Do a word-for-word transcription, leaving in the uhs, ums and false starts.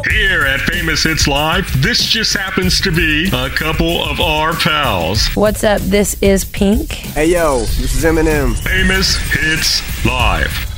Here at Famous Hits Live, this just happens to be a couple of our pals. What's up? This is Pink. Hey, yo, this is Eminem. Famous Hits Live.